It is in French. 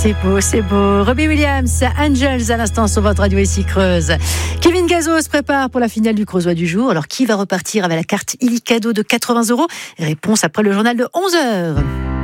C'est beau, c'est beau. Robbie Williams, Angels à l'instant sur votre radio ici Creuse. Kevin Gazo se prépare pour la finale du Creusois du jour. Alors qui va repartir avec la carte Illy cadeau de 80 €? Réponse après le journal de 11h.